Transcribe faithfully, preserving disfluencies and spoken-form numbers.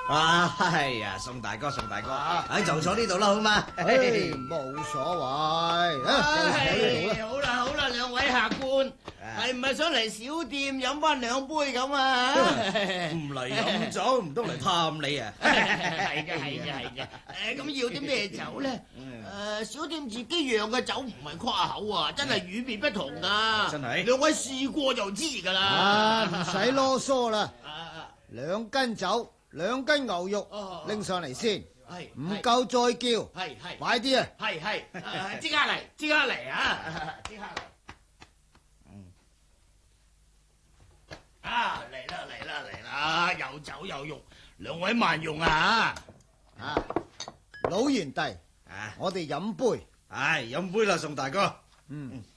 啊，係啊，宋大哥，宋大哥，喺就坐呢度啦，好嘛？ 唉，冇所謂， 唉，好啦好啦，兩位客官，係唔係想嚟小店飲翻兩杯咁啊？ 唔嚟飲酒，唔通嚟探你啊？ 係嘅係嘅係嘅。誒，咁要啲咩酒咧？誒，小店自己釀嘅酒唔係誇口啊，真係與別不同噶。 真係， 兩位試過就知噶啦。 啊，唔使囉嗦啦，兩斤酒。兩斤牛肉拎上嚟先，唔夠再叫， 係係快啲啊！ 係係，即刻嚟，即刻嚟啊！即刻嚟，嗯，啊嚟啦嚟啦嚟啦，有酒有肉，兩位慢用啊！ 啊，老賢弟，啊，我哋飲杯， 唉，飲杯啦，宋大哥， 嗯。